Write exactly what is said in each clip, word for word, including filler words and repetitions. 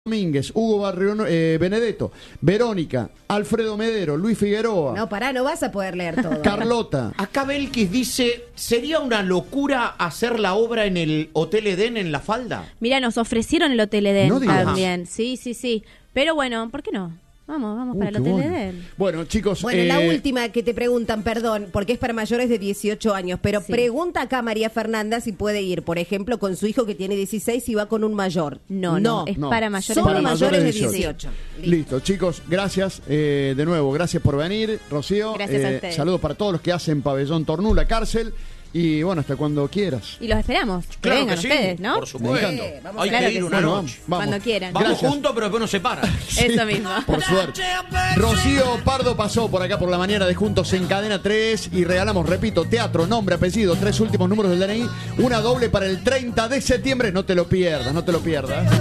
Domínguez, Hugo Barrio eh, Benedetto, Verónica, Alfredo Medero, Luis Figueroa. No, pará, no vas a poder leer todo. Carlota. Acá Belkis dice, ¿sería una locura hacer la obra en el Hotel Edén en La Falda? Mira, nos ofrecieron el Hotel Edén No digas. también. Sí, sí, sí. Pero bueno, ¿por qué no? Vamos, vamos Uh, para el qué Hotel bueno. Edén. Bueno, chicos. Bueno, eh, la última que te preguntan, perdón, porque es para mayores de dieciocho años, pero Sí. pregunta acá María Fernanda si puede ir, por ejemplo, con su hijo que tiene dieciséis y va con un mayor. No, no, es no. para mayores Solo de mayores de dieciocho. dieciocho. Listo, chicos, gracias eh, de nuevo, gracias por venir, Rocío. Gracias a Eh, ustedes. Saludos para todos los que hacen Pabellón Tornú, la cárcel. Y bueno, hasta cuando quieras. Y los esperamos. Que Claro vengan que sí, ustedes, ¿no? por supuesto. Sí, vamos Hay a- que Claro ir que una sí. Bueno, noche. vamos. Cuando quieran. Vamos Gracias. juntos, pero después nos separan. Eso mismo. Por suerte. Rocío Pardo pasó por acá por la mañana de Juntos en Cadena tres y regalamos, repito, teatro, nombre, apellido, tres últimos números del D N I, una doble para el treinta de septiembre. No te lo pierdas, no te lo pierdas.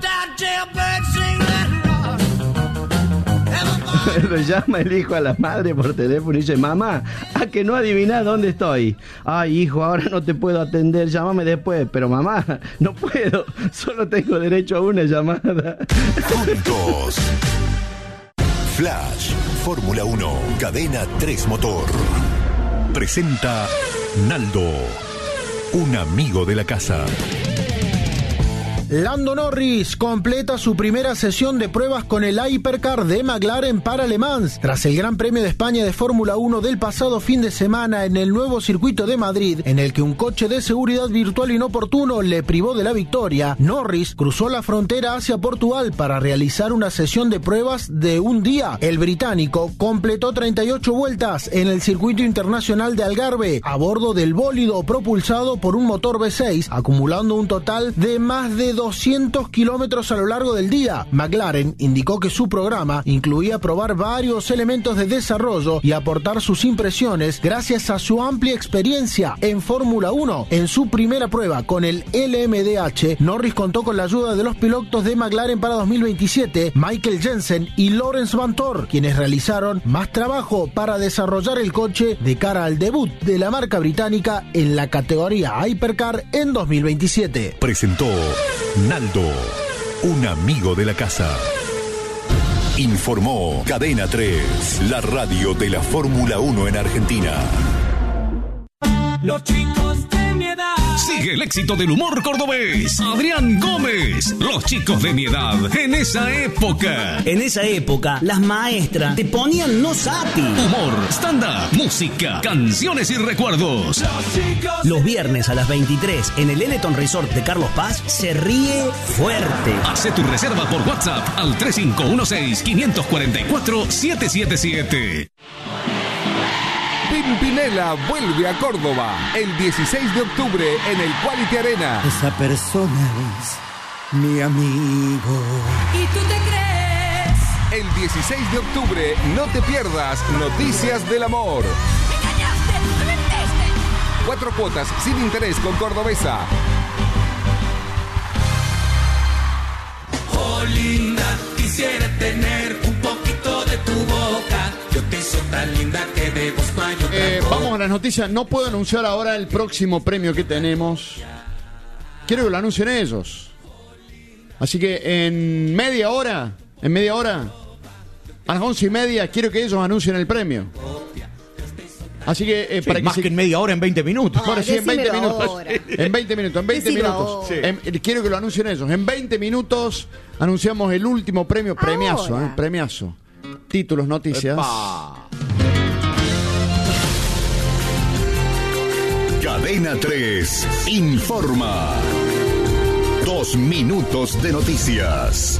Lo llama el hijo a la madre por teléfono y dice, mamá, ¿a que no adivinás dónde estoy? Ay, hijo, ahora no te puedo atender, llámame después. Pero mamá, no puedo, solo tengo derecho a una llamada. Juntos. Flash, Fórmula uno, Cadena tres Motor. Presenta Naldo, un amigo de la casa. Lando Norris completa su primera sesión de pruebas con el Hypercar de McLaren para Le Mans. Tras el Gran Premio de España de Fórmula uno del pasado fin de semana en el nuevo circuito de Madrid, en el que un coche de seguridad virtual inoportuno le privó de la victoria, Norris cruzó la frontera hacia Portugal para realizar una sesión de pruebas de un día. El británico completó treinta y ocho vueltas en el circuito internacional de Algarve a bordo del bólido propulsado por un motor V seis, acumulando un total de más de doscientos kilómetros a lo largo del día. McLaren indicó que su programa incluía probar varios elementos de desarrollo y aportar sus impresiones gracias a su amplia experiencia en Fórmula uno. En su primera prueba con el L M D H, Norris contó con la ayuda de los pilotos de McLaren para dos mil veintisiete, Michael Jensen y Lawrence Vanthoor, quienes realizaron más trabajo para desarrollar el coche de cara al debut de la marca británica en la categoría Hypercar en dos mil veintisiete. Presentó Naldo, un amigo de la casa. Informó Cadena tres, la radio de la Fórmula uno en Argentina. Los chicos de mi edad. Sigue el éxito del humor cordobés. Adrián Gómez. Los chicos de mi edad. En esa época. En esa época, las maestras te ponían no sapi. Humor, stand-up, música, canciones y recuerdos. Los viernes a las veintitrés en el Eleton Resort de Carlos Paz se ríe fuerte. Hace tu reserva por WhatsApp al tres cinco uno seis, cinco cuatro cuatro, siete siete siete. Pimpinela vuelve a Córdoba el dieciséis de octubre en el Quality Arena. Esa persona es mi amigo. ¿Y tú te crees? El dieciséis de octubre no te pierdas Noticias del Amor. ¡Me engañaste! ¡Me mentiste! Cuatro cuotas sin interés con Cordobesa. Oh, linda, quisiera tener un poquito de tu boca. Yo te hizo tan linda que de vos no hay otra Eh, cosa. vamos a las noticias. No puedo anunciar ahora el próximo premio que tenemos. Quiero que lo anuncien ellos. Así que en media hora, en media hora, a las once y media, quiero que ellos anuncien el premio. Así que eh, Sí, para que más se- que en media hora, en veinte minutos. Ah, Bueno, sí, en veinte decímelo minutos. ahora. En veinte minutos, en veinte Decilo minutos. ahora. En- eh, quiero que lo anuncien ellos. En veinte minutos anunciamos el último premio, premiazo, Ahora. eh, premiazo. Títulos, noticias. Epa. Cadena tres informa. Dos minutos de noticias.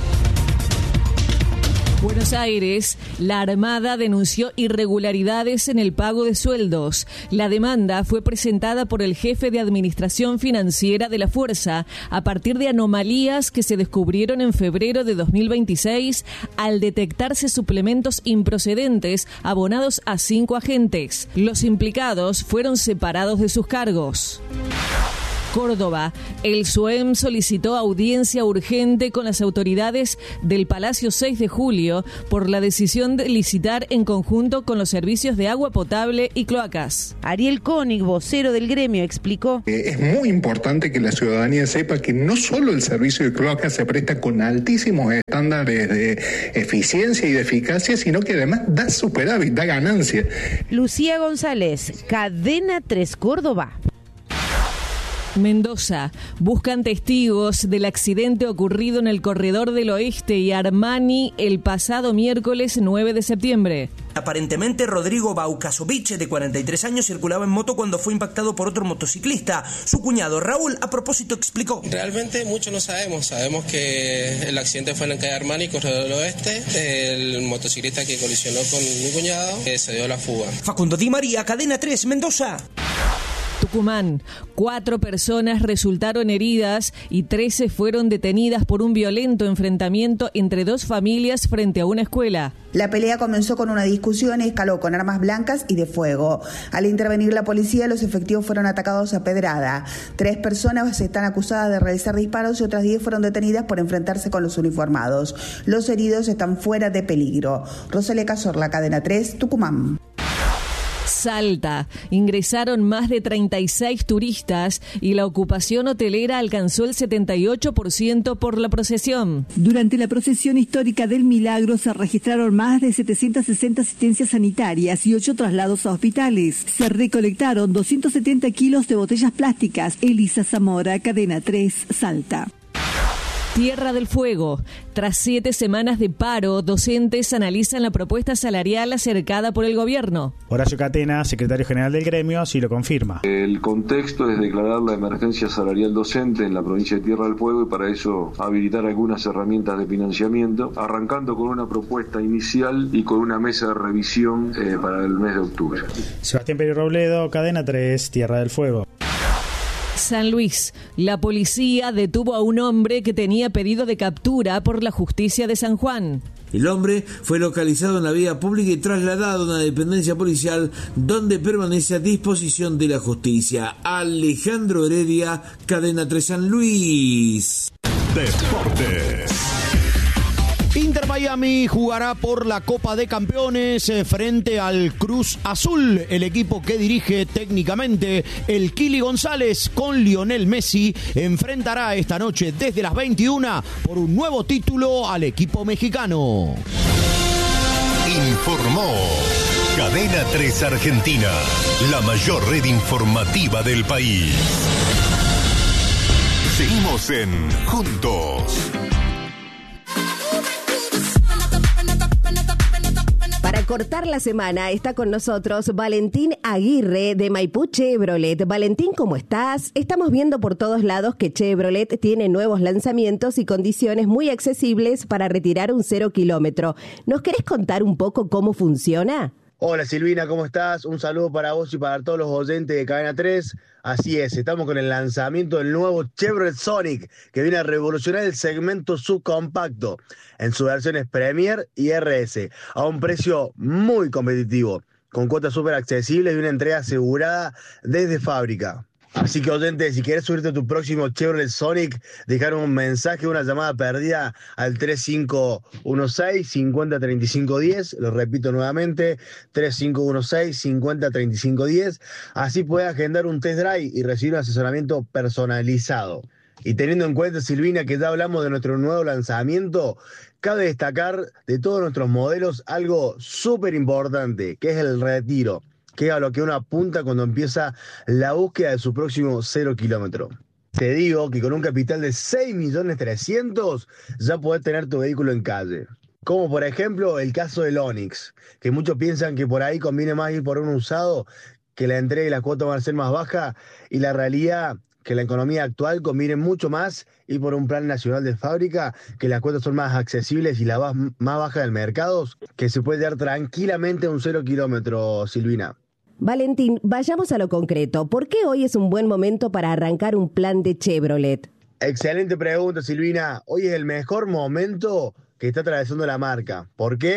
Buenos Aires, la Armada denunció irregularidades en el pago de sueldos. La demanda fue presentada por el jefe de Administración Financiera de la Fuerza a partir de anomalías que se descubrieron en febrero de dos mil veintiséis al detectarse suplementos improcedentes abonados a cinco agentes. Los implicados fueron separados de sus cargos. Córdoba. El SUEM solicitó audiencia urgente con las autoridades del Palacio seis de julio por la decisión de licitar en conjunto con los servicios de agua potable y cloacas. Ariel Koenig, vocero del gremio, explicó: Es muy importante que la ciudadanía sepa que no solo el servicio de cloacas se presta con altísimos estándares de eficiencia y de eficacia, sino que además da superávit, da ganancia. Lucía González, Cadena tres Córdoba. Mendoza. Buscan testigos del accidente ocurrido en el Corredor del Oeste y Armani el pasado miércoles nueve de septiembre. Aparentemente, Rodrigo Baucasovich, de cuarenta y tres años, circulaba en moto cuando fue impactado por otro motociclista. Su cuñado, Raúl, a propósito explicó: realmente mucho no sabemos. Sabemos que el accidente fue en la calle Armani, Corredor del Oeste. El motociclista que colisionó con mi cuñado eh, se dio la fuga. Facundo Di María, Cadena tres, Mendoza. Tucumán. Cuatro personas resultaron heridas y trece fueron detenidas por un violento enfrentamiento entre dos familias frente a una escuela. La pelea comenzó con una discusión y escaló con armas blancas y de fuego. Al intervenir la policía, los efectivos fueron atacados a pedrada. Tres personas están acusadas de realizar disparos y otras diez fueron detenidas por enfrentarse con los uniformados. Los heridos están fuera de peligro. Rosalia Cazorla, Cadena tres, Tucumán. Salta. Ingresaron más de treinta y seis turistas y la ocupación hotelera alcanzó el setenta y ocho por ciento por la procesión. Durante la procesión histórica del Milagro se registraron más de setecientas sesenta asistencias sanitarias y ocho traslados a hospitales. Se recolectaron doscientos setenta kilos de botellas plásticas. Elisa Zamora, Cadena tres, Salta. Tierra del Fuego. Tras siete semanas de paro, docentes analizan la propuesta salarial acercada por el gobierno. Horacio Catena, secretario general del gremio, así lo confirma. El contexto es declarar la emergencia salarial docente en la provincia de Tierra del Fuego y para eso habilitar algunas herramientas de financiamiento, arrancando con una propuesta inicial y con una mesa de revisión eh, para el mes de octubre. Sebastián Peri Robledo, Cadena tres, Tierra del Fuego. San Luis. La policía detuvo a un hombre que tenía pedido de captura por la justicia de San Juan. El hombre fue localizado en la vía pública y trasladado a una dependencia policial donde permanece a disposición de la justicia. Alejandro Heredia, Cadena tres San Luis. Deportes. Inter Miami jugará por la Copa de Campeones frente al Cruz Azul, el equipo que dirige técnicamente el Kili González con Lionel Messi. Enfrentará esta noche desde las veintiuna por un nuevo título al equipo mexicano. Informó Cadena tres Argentina, la mayor red informativa del país. Seguimos en Juntos. Para cortar la semana está con nosotros Valentín Aguirre de Maipú Chevrolet. Valentín, ¿cómo estás? Estamos viendo por todos lados que Chevrolet tiene nuevos lanzamientos y condiciones muy accesibles para retirar un cero kilómetro. ¿Nos querés contar un poco cómo funciona? Hola Silvina, ¿cómo estás? Un saludo para vos y para todos los oyentes de Cadena tres. Así es, estamos con el lanzamiento del nuevo Chevrolet Sonic, que viene a revolucionar el segmento subcompacto en sus versiones Premier y R S, a un precio muy competitivo, con cuotas súper accesibles y una entrega asegurada desde fábrica. Así que, oyente, si quieres subirte a tu próximo Chevrolet Sonic, dejar un mensaje, una llamada perdida al tres cinco uno seis, cinco cero tres cinco uno cero. Lo repito nuevamente, tres cinco uno seis, cinco cero tres cinco uno cero. Así puedes agendar un test drive y recibir un asesoramiento personalizado. Y teniendo en cuenta, Silvina, que ya hablamos de nuestro nuevo lanzamiento, cabe destacar de todos nuestros modelos algo súper importante, que es el retiro, que es a lo que uno apunta cuando empieza la búsqueda de su próximo cero kilómetro. Te digo que con un capital de seis millones trescientos ya podés tener tu vehículo en calle. Como por ejemplo el caso del Onix, que muchos piensan que por ahí conviene más ir por un usado, que la entrega y la cuota van a ser más baja, y la realidad que la economía actual conviene mucho más ir por un plan nacional de fábrica, que las cuotas son más accesibles y la más, más baja del mercado, que se puede dar tranquilamente a un cero kilómetro, Silvina. Valentín, vayamos a lo concreto. ¿Por qué hoy es un buen momento para arrancar un plan de Chevrolet? Excelente pregunta, Silvina. Hoy es el mejor momento que está atravesando la marca. ¿Por qué?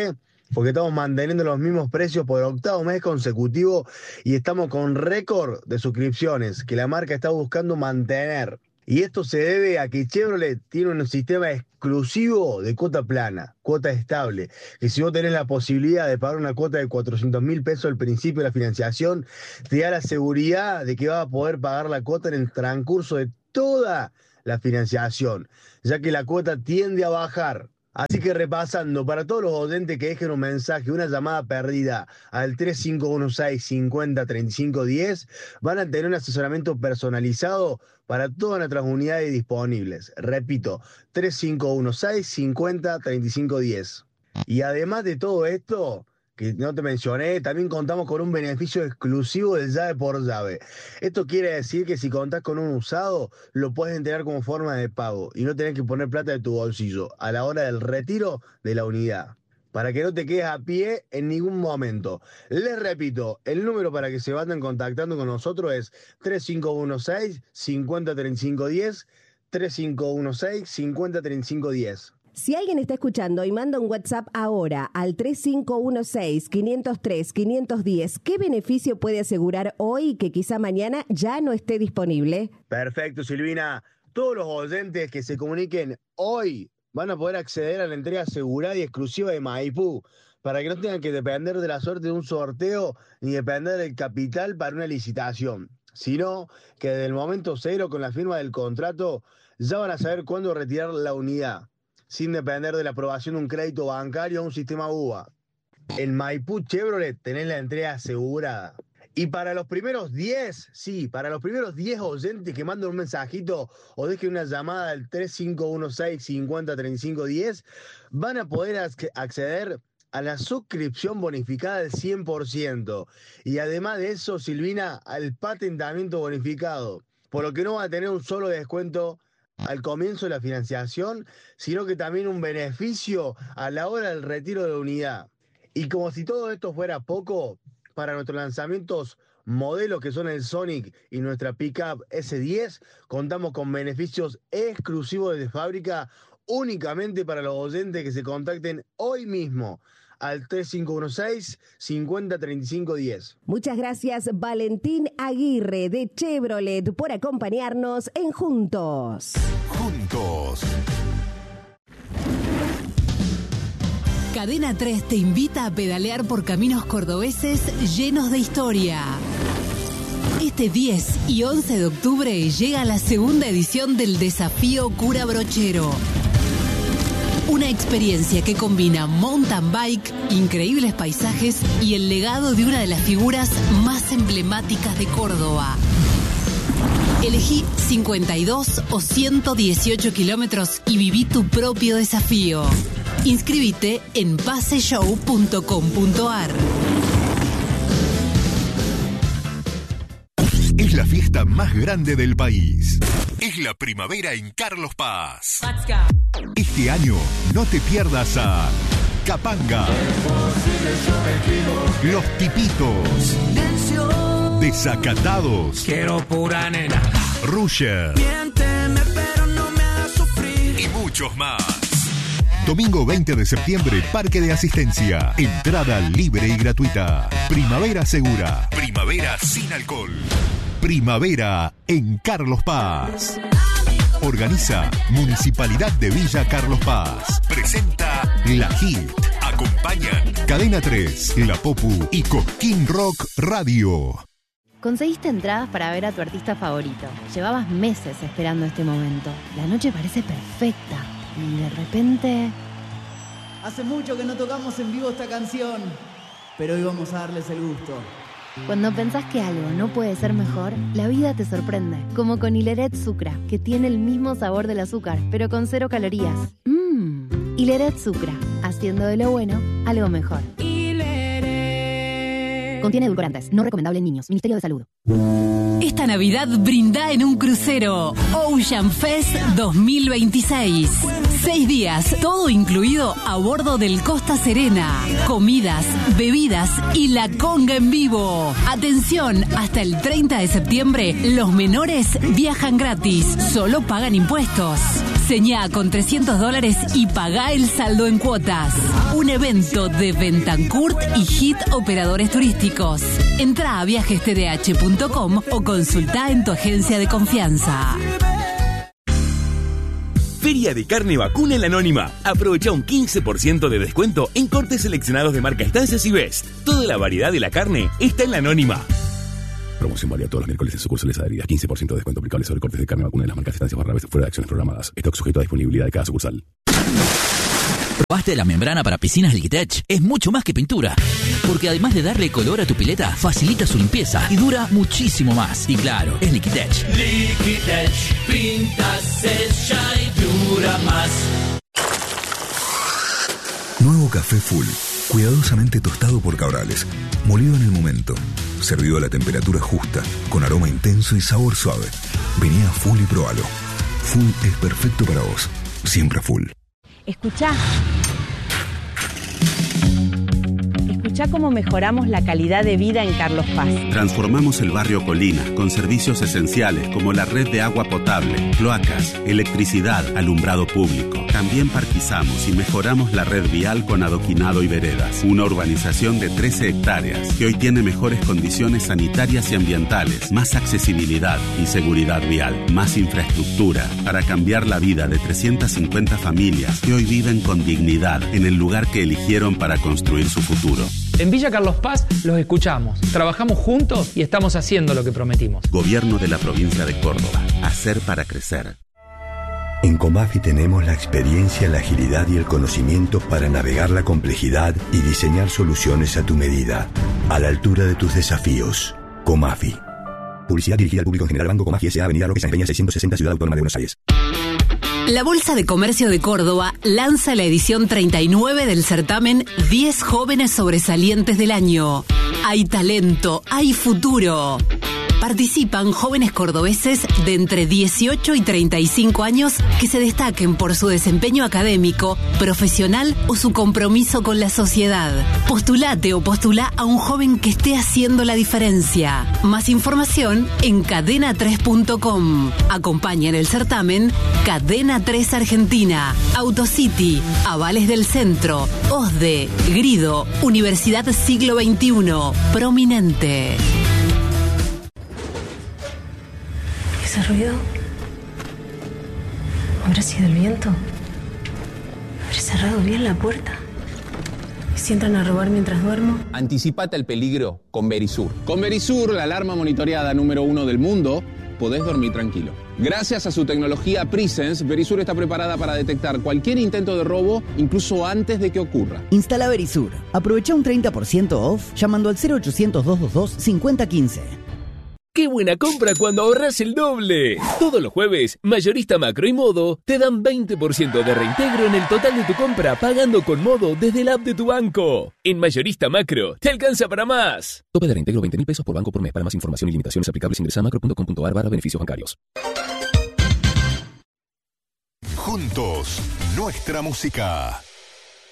porque estamos manteniendo los mismos precios por octavo mes consecutivo y estamos con récord de suscripciones que la marca está buscando mantener. Y esto se debe a que Chevrolet tiene un sistema exclusivo de cuota plana, cuota estable, que si vos tenés la posibilidad de pagar una cuota de cuatrocientos mil pesos al principio de la financiación, te da la seguridad de que vas a poder pagar la cuota en el transcurso de toda la financiación, ya que la cuota tiende a bajar. Así que repasando, para todos los oyentes que dejen un mensaje, una llamada perdida al tres cinco uno seis, cincuenta, treinta y cinco diez, van a tener un asesoramiento personalizado para todas nuestras unidades disponibles. Repito, tres cinco uno seis, cincuenta, treinta y cinco diez. Y además de todo esto, que no te mencioné, también contamos con un beneficio exclusivo del llave por llave. Esto quiere decir que si contás con un usado, lo puedes entregar como forma de pago y no tenés que poner plata de tu bolsillo a la hora del retiro de la unidad, para que no te quedes a pie en ningún momento. Les repito, el número para que se vayan contactando con nosotros es tres cinco uno seis, cincuenta, treinta y cinco diez, tres cinco uno seis, cincuenta, treinta y cinco diez. Si alguien está escuchando y manda un WhatsApp ahora al tres cinco uno seis, quinientos tres, quinientos diez, ¿qué beneficio puede asegurar hoy que quizá mañana ya no esté disponible? Perfecto, Silvina. Todos los oyentes que se comuniquen hoy van a poder acceder a la entrega asegurada y exclusiva de Maipú, para que no tengan que depender de la suerte de un sorteo ni depender del capital para una licitación, sino que desde el momento cero, con la firma del contrato, ya van a saber cuándo retirar la unidad, sin depender de la aprobación de un crédito bancario o un sistema U V A. En Maipú Chevrolet tenés la entrega asegurada. Y para los primeros diez, sí, para los primeros diez oyentes que manden un mensajito o dejen una llamada al tres cinco uno seis, cincuenta, treinta y cinco diez, van a poder acceder a la suscripción bonificada del cien por ciento. Y además de eso, Silvina, al patentamiento bonificado. Por lo que no va a tener un solo descuento al comienzo de la financiación, sino que también un beneficio a la hora del retiro de la unidad. Y como si todo esto fuera poco, para nuestros lanzamientos modelos que son el Sonic y nuestra Pickup ese diez, contamos con beneficios exclusivos de fábrica únicamente para los oyentes que se contacten hoy mismo al tres cinco uno seis, cincuenta, treinta y cinco diez. Muchas gracias, Valentín Aguirre de Chevrolet, por acompañarnos en Juntos. Juntos. Cadena tres te invita a pedalear por caminos cordobeses llenos de historia. Este diez y once de octubre llega la segunda edición del Desafío Cura Brochero. Una experiencia que combina mountain bike, increíbles paisajes y el legado de una de las figuras más emblemáticas de Córdoba. Elegí cincuenta y dos o ciento dieciocho kilómetros y viví tu propio desafío. Inscríbete en paseshow punto com punto ar. Es la fiesta más grande del país. Es la primavera en Carlos Paz. Este año no te pierdas a Capanga, Los Tipitos, Desacatados, Quiero pura nena, Rusher, miénteme pero no me hagas sufrir, y muchos más. Domingo veinte de septiembre, Parque de Asistencia. Entrada libre y gratuita. Primavera segura. Primavera sin alcohol. Primavera en Carlos Paz. Organiza Municipalidad de Villa Carlos Paz. Presenta La Hit. Acompañan Cadena tres, La Popu y Cosquín Rock Radio. Conseguiste entradas para ver a tu artista favorito. Llevabas meses esperando este momento. La noche parece perfecta. Y de repente... Hace mucho que no tocamos en vivo esta canción, pero hoy vamos a darles el gusto. Cuando pensás que algo no puede ser mejor, la vida te sorprende. Como con Hileret Sucra, que tiene el mismo sabor del azúcar, pero con cero calorías. Mmm. Hileret Sucra, haciendo de lo bueno algo mejor. Hileret. Contiene edulcorantes, no recomendable en niños. Ministerio de Salud. Esta Navidad brinda en un crucero. Ocean Fest dos mil veintiséis. Seis días, todo incluido a bordo del Costa Serena. Comidas, bebidas y la conga en vivo. Atención, hasta el treinta de septiembre, los menores viajan gratis. Solo pagan impuestos. Señá con trescientos dólares y pagá el saldo en cuotas. Un evento de Bentancourt y Hit Operadores Turísticos. Entrá a viajes t d h punto com o consultá en tu agencia de confianza. Feria de Carne Vacuna en la Anónima. Aprovecha un quince por ciento de descuento en cortes seleccionados de marca Estancias y Best. Toda la variedad de la carne está en la Anónima. Promoción válida todos los miércoles en sucursales adheridas. quince por ciento de descuento aplicable sobre cortes de carne vacuna de las marcas Estancias barra Best fuera de acciones programadas. Stock sujeto a disponibilidad de cada sucursal. ¿Probaste la membrana para piscinas Liquidech? Es mucho más que pintura. Porque además de darle color a tu pileta, facilita su limpieza y dura muchísimo más. Y claro, es Liquidech. Liquidech, pinta, sella y dura más. Nuevo café Full, cuidadosamente tostado por Cabrales, molido en el momento, servido a la temperatura justa, con aroma intenso y sabor suave. Vení a Full y probalo. Full es perfecto para vos, siempre Full. Escuchá. Escuchá cómo mejoramos la calidad de vida en Carlos Paz. Transformamos el barrio Colina con servicios esenciales como la red de agua potable, cloacas, electricidad, alumbrado público. También parquizamos y mejoramos la red vial con adoquinado y veredas. Una urbanización de trece hectáreas que hoy tiene mejores condiciones sanitarias y ambientales, más accesibilidad y seguridad vial, más infraestructura para cambiar la vida de trescientas cincuenta familias que hoy viven con dignidad en el lugar que eligieron para construir su futuro. En Villa Carlos Paz los escuchamos, trabajamos juntos y estamos haciendo lo que prometimos. Gobierno de la provincia de Córdoba. Hacer para crecer. En Comafi tenemos la experiencia, la agilidad y el conocimiento para navegar la complejidad y diseñar soluciones a tu medida, a la altura de tus desafíos. Comafi. Publicidad dirigida al público en general. Banco Comafi S A. Avenida Roque Sáenz Peña seiscientos sesenta, Ciudad Autónoma de Buenos Aires. La Bolsa de Comercio de Córdoba lanza la edición treinta y nueve del certamen diez jóvenes sobresalientes del año. Hay talento, hay futuro. Participan jóvenes cordobeses de entre dieciocho y treinta y cinco años que se destaquen por su desempeño académico, profesional o su compromiso con la sociedad. Postulate o postulá a un joven que esté haciendo la diferencia. Más información en cadena tres punto com. Acompañan el certamen Cadena tres Argentina, Autocity, Avales del Centro, OSDE, Grido, Universidad Siglo veintiuno, Prominente. ¿Ese ruido? ¿Habrá sido el viento? ¿Habré cerrado bien la puerta? ¿Y si entran a robar mientras duermo? Anticipate al peligro con Verisur. Con Verisur, la alarma monitoreada número uno del mundo, podés dormir tranquilo. Gracias a su tecnología Presence, Verisur está preparada para detectar cualquier intento de robo, incluso antes de que ocurra. Instala Verisur. Aprovecha un treinta por ciento off llamando al cero ochocientos, doscientos veintidós, cincuenta quince. ¡Qué buena compra cuando ahorras el doble! Todos los jueves, Mayorista Macro y Modo te dan veinte por ciento de reintegro en el total de tu compra pagando con Modo desde la app de tu banco. En Mayorista Macro, te alcanza para más. Tope de reintegro veinte mil pesos por banco por mes. Para más información y limitaciones aplicables ingresa a macro punto com punto a r barra beneficios bancarios. Juntos, nuestra música.